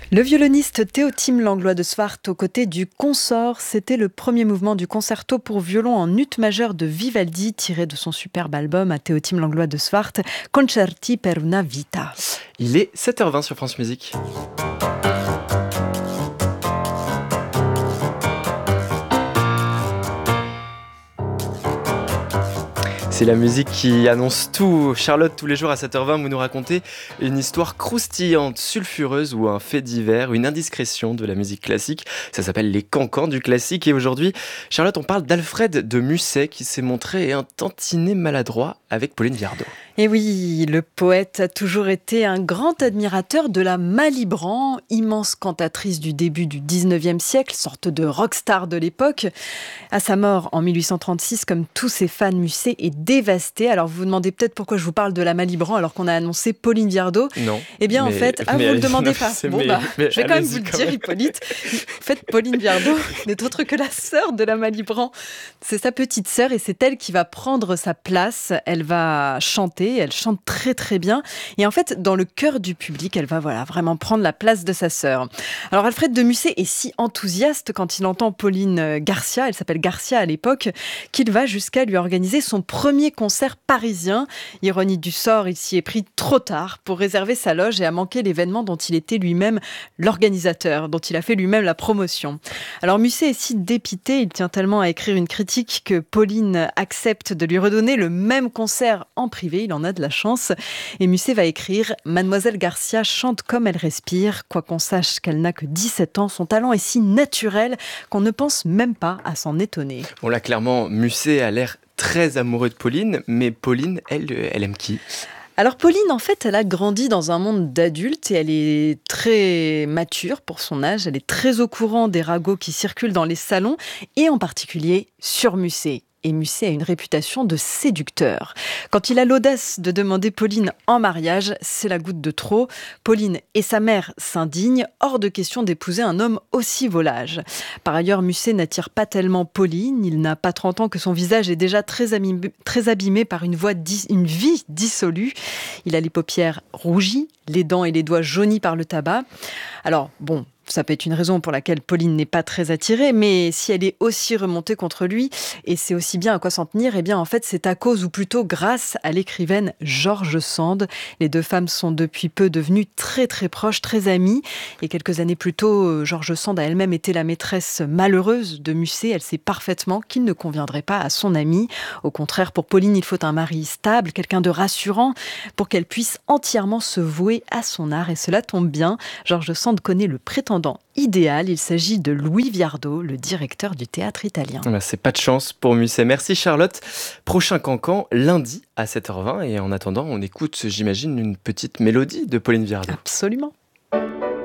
Le violoniste Théotime Langlois de Swart aux côtés du consort, c'était le premier mouvement du concerto pour violon en ut majeur de Vivaldi, tiré de son superbe album à Théotime Langlois de Swart, Concerti per una vita. Il est 7h20 sur France Musique. C'est la musique qui annonce tout. Charlotte, tous les jours à 7h20, vous nous racontez une histoire croustillante, sulfureuse ou un fait divers, une indiscrétion de la musique classique. Ça s'appelle les cancans du classique. Et aujourd'hui, Charlotte, on parle d'Alfred de Musset qui s'est montré un tantinet maladroit avec Pauline Viardot. Et oui, le poète a toujours été un grand admirateur de la Malibran, immense cantatrice du début du 19e siècle, sorte de rockstar de l'époque. À sa mort en 1836, comme tous ses fans, Musset est dévasté. Alors vous vous demandez peut-être pourquoi je vous parle de la Malibran alors qu'on a annoncé Pauline Viardot. Non. Eh bien en fait, vous ne le demandez pas. Je vais quand même vous le dire, Hippolyte. En fait, Pauline Viardot n'est autre que la sœur de la Malibran. C'est sa petite sœur et c'est elle qui va prendre sa place. Elle va chanter. Elle chante très très bien et en fait dans le cœur du public elle va vraiment prendre la place de sa sœur. Alors Alfred de Musset est si enthousiaste quand il entend Pauline Garcia, elle s'appelle Garcia à l'époque, qu'il va jusqu'à lui organiser son premier concert parisien. Ironie du sort, il s'y est pris trop tard pour réserver sa loge et a manqué l'événement dont il était lui-même l'organisateur, dont il a fait lui-même la promotion. Alors Musset est si dépité, il tient tellement à écrire une critique que Pauline accepte de lui redonner le même concert en privé. Il en a de la chance. Et Musset va écrire « Mademoiselle Garcia chante comme elle respire, quoiqu'on sache qu'elle n'a que 17 ans, son talent est si naturel qu'on ne pense même pas à s'en étonner. » Bon là, clairement, Musset a l'air très amoureux de Pauline, mais Pauline, elle aime qui ? Alors Pauline, en fait, elle a grandi dans un monde d'adultes et elle est très mature pour son âge. Elle est très au courant des ragots qui circulent dans les salons et en particulier sur Musset. Et Musset a une réputation de séducteur. Quand il a l'audace de demander Pauline en mariage, c'est la goutte de trop. Pauline et sa mère s'indignent, hors de question d'épouser un homme aussi volage. Par ailleurs, Musset n'attire pas tellement Pauline. Il n'a pas 30 ans que son visage est déjà très abîmé par une vie dissolue. Il a les paupières rougies, les dents et les doigts jaunis par le tabac. Alors, bon, ça peut être une raison pour laquelle Pauline n'est pas très attirée, mais si elle est aussi remontée contre lui, et c'est aussi bien à quoi s'en tenir, eh bien en fait c'est à cause ou plutôt grâce à l'écrivaine George Sand. Les deux femmes sont depuis peu devenues très très proches, très amies, et quelques années plus tôt, George Sand a elle-même été la maîtresse malheureuse de Musset. Elle sait parfaitement qu'il ne conviendrait pas à son ami. Au contraire, pour Pauline, il faut un mari stable, quelqu'un de rassurant, pour qu'elle puisse entièrement se vouer à son art, et cela tombe bien. George Sand connaît le prétendant idéal, il s'agit de Louis Viardot, le directeur du théâtre italien. C'est pas de chance pour Musset. Merci Charlotte. Prochain cancan, lundi à 7h20. Et en attendant, on écoute, j'imagine, une petite mélodie de Pauline Viardot. Absolument.